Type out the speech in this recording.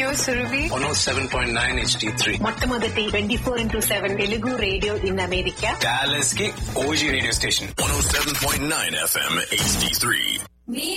Surabhi 107.9 HD3. మొట్టమొదటి 24/7 Telugu radio in America. Dallas కి OG radio station 107.9 FM HD3.